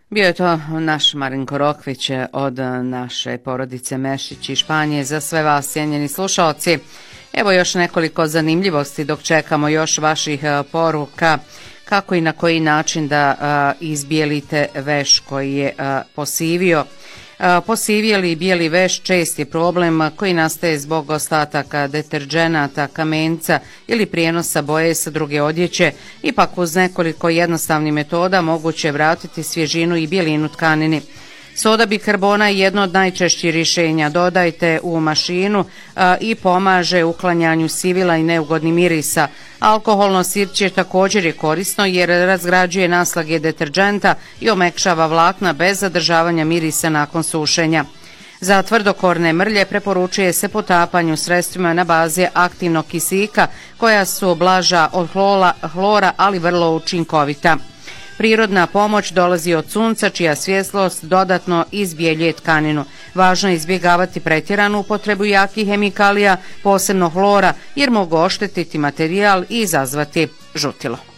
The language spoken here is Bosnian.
Bio je to naš Marinko Rokvić od naše porodice Mešić iz Španije. Za sve vas, cijenjeni slušaoci, evo još nekoliko zanimljivosti dok čekamo još vaših poruka kako i na koji način da izbijelite veš koji je posivio. Posivjeli bijeli veš čest je problem koji nastaje zbog ostataka deterdženata, kamenca ili prijenosa boje sa druge odjeće. Ipak uz nekoliko jednostavnih metoda moguće vratiti svježinu i bijelinu tkanini. Soda bikarbona je jedno od najčešćih rješenja. Dodajte u mašinu i pomaže uklanjanju sivila i neugodnih mirisa. Alkoholno sirće također je korisno jer razgrađuje naslage deterdženta i omekšava vlakna bez zadržavanja mirisa nakon sušenja. Za tvrdokorne mrlje preporučuje se potapanju sredstvima na bazi aktivnog kisika koja su blaža od hlora, ali vrlo učinkovita. Prirodna pomoć dolazi od sunca čija svjetlost dodatno izbjeljuje tkaninu. Važno je izbjegavati pretjeranu upotrebu jakih hemikalija, posebno hlora, jer mogu oštetiti materijal i izazvati žutilo.